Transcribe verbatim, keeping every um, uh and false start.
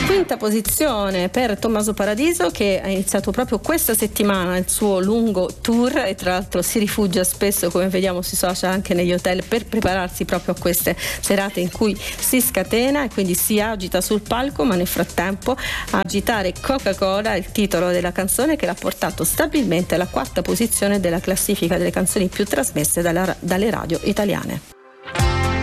Quinta posizione per Tommaso Paradiso, che ha iniziato proprio questa settimana il suo lungo tour e tra l'altro si rifugia spesso, come vediamo sui social, anche negli hotel per prepararsi proprio a queste serate in cui si scatena e quindi si agita sul palco, ma nel frattempo agitare Coca-Cola è il titolo della canzone che l'ha portato stabilmente alla quarta posizione della classifica delle canzoni più trasmesse dalla, dalle radio italiane.